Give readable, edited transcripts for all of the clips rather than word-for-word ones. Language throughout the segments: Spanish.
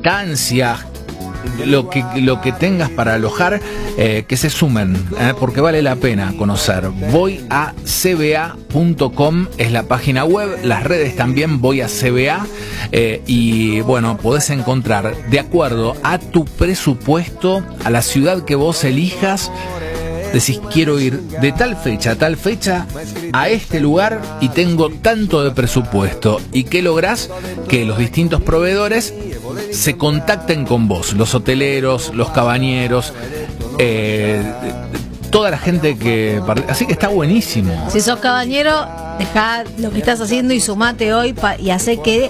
estancias, lo que tengas para alojar, que se sumen, porque vale la pena conocer. voyacba.com es la página web, las redes también, voyacba, y bueno, podés encontrar de acuerdo a tu presupuesto, a la ciudad que vos elijas. Decís, quiero ir de tal fecha a tal fecha a este lugar y tengo tanto de presupuesto. ¿Y qué lográs? Que los distintos proveedores se contacten con vos, los hoteleros, los cabañeros, toda la gente que... Así que está buenísimo. Si sos cabañero, dejá lo que estás haciendo y sumate hoy y hace que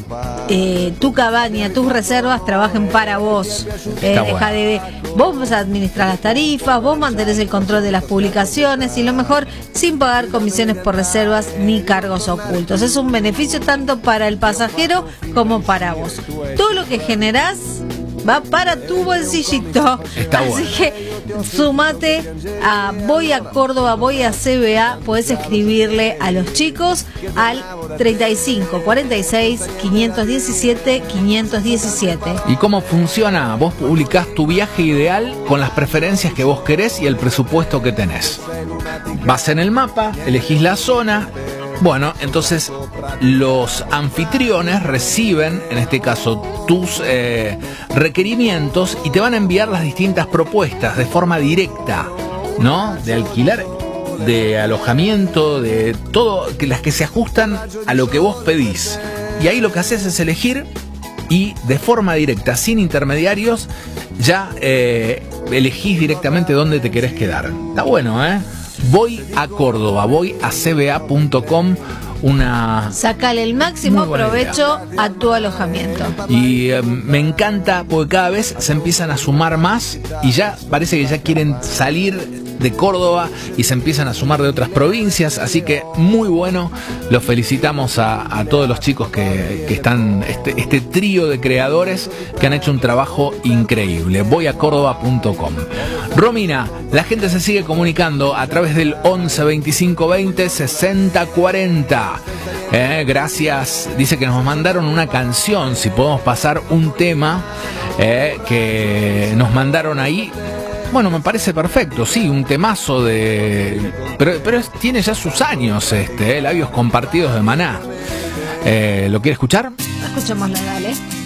tu cabaña, tus reservas trabajen para vos. Deja de... Vos vas a administrar las tarifas, vos mantenés el control de las publicaciones y lo mejor, sin pagar comisiones por reservas ni cargos ocultos. Es un beneficio tanto para el pasajero como para vos. Todo lo que generás va para tu bolsillito. Está Así bueno. que sumate a Voy a Córdoba, Voy a CBA. Podés escribirle a los chicos al 35 46 517 517. ¿Y cómo funciona? Vos publicás tu viaje ideal con las preferencias que vos querés y el presupuesto que tenés. Vas en el mapa, elegís la zona. Bueno, entonces los anfitriones reciben, en este caso, tus requerimientos y te van a enviar las distintas propuestas de forma directa, ¿no? De alquiler, de alojamiento, de todo, las que se ajustan a lo que vos pedís. Y ahí lo que haces es elegir y de forma directa, sin intermediarios, ya elegís directamente dónde te querés quedar. Está bueno, ¿eh? Voy a Córdoba, voyacba.com, una... Sacale el máximo provecho a tu alojamiento. Y me encanta porque cada vez se empiezan a sumar más y ya parece que ya quieren salir de Córdoba y se empiezan a sumar de otras provincias, así que muy bueno. Los felicitamos a todos los chicos que están, este trío de creadores que han hecho un trabajo increíble. voyacórdoba.com. Romina, la gente se sigue comunicando a través del 11 25 20 60 40. Gracias, dice que nos mandaron una canción, si podemos pasar un tema que nos mandaron ahí. Bueno, me parece perfecto, sí, un temazo de... Pero tiene ya sus años Labios Compartidos de Maná. ¿Lo quiere escuchar? Escuchémoslo, dale.